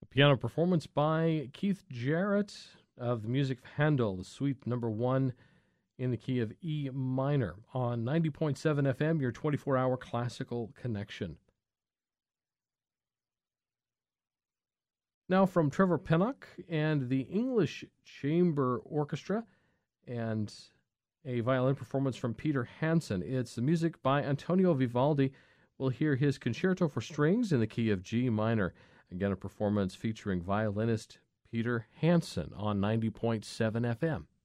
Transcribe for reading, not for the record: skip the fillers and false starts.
Piano performance by Keith Jarrett of the music of Handel, the Suite Number 1 in the key of E minor on 90.7 FM, your 24-hour classical connection. Now from Trevor Pinnock and the English Chamber Orchestra and a violin performance from Peter Hansen. It's the music by Antonio Vivaldi. We'll hear his Concerto for Strings in the key of G minor. Again, a performance featuring violinist Peter Hansen on 90.7 FM.